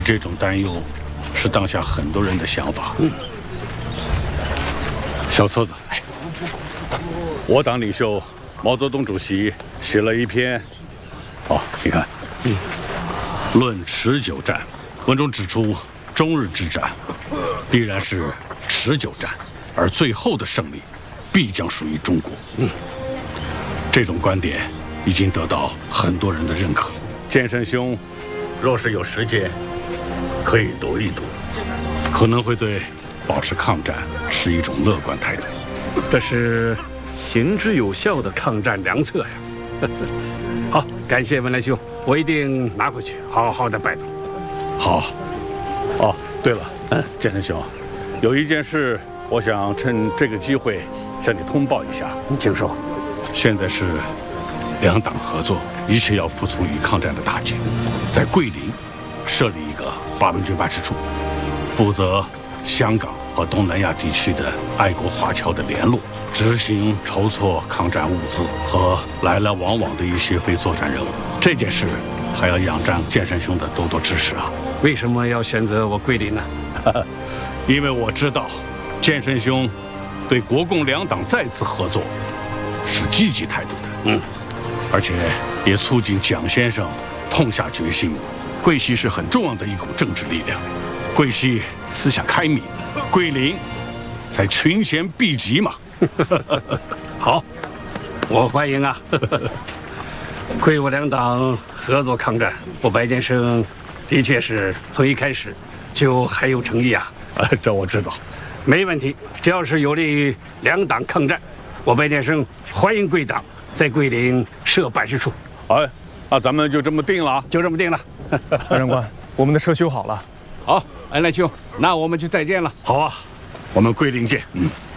这种担忧是当下很多人的想法。小册子，我党领袖毛泽东主席写了一篇，你看，论持久战，文中指出，中日之战必然是持久战，而最后的胜利必将属于中国。这种观点已经得到很多人的认可。剑圣兄，若是有时间，可以读一读，可能会对保持抗战持一种乐观态度。 这是行之有效的抗战良策呀！好，感谢文莱兄，我一定拿回去好好的拜读。 好。对了，剑圣兄，有一件事，我想趁这个机会向你通报一下。 请说。 现在是两党合作，一切要服从于抗战的大局。在桂林设立一个八路军办事处，负责香港和东南亚地区的爱国华侨的联络，执行筹措抗战物资和来来往往的一些非作战任务。这件事还要仰仗剑圣兄的多多支持啊！ 为什么要选择我桂林呢？ 因为我知道剑圣兄对国共两党再次合作是积极态度的。而且也促进蒋先生痛下决心。桂系是很重要的一股政治力量，桂系思想开明，桂林才群贤毕集嘛。 好，我欢迎啊！桂我两党合作抗战，我白剑生的确是从一开始就很有诚意啊。 这我知道， 没问题。只要是有利于两党抗战，我白剑生欢迎贵党在桂林设办事处。 那咱们就这么定了啊？ 就这么定了。 大长官，我们的车修好了。 好，恩来兄，那我们就再见了。 好啊，我们桂林见。